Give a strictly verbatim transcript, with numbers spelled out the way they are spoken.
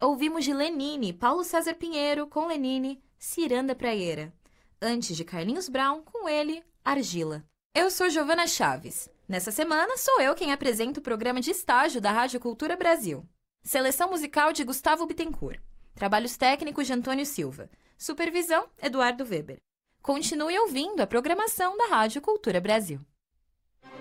Ouvimos de Lenine, Paulo César Pinheiro, com Lenine, Ciranda Praieira. Antes de Carlinhos Brown, com ele, Argila. Eu sou Giovana Chaves. Nessa semana, sou eu quem apresenta o programa de estágio da Rádio Cultura Brasil. Seleção musical de Gustavo Bittencourt. Trabalhos técnicos de Antônio Silva. Supervisão, Eduardo Weber. Continue ouvindo a programação da Rádio Cultura Brasil.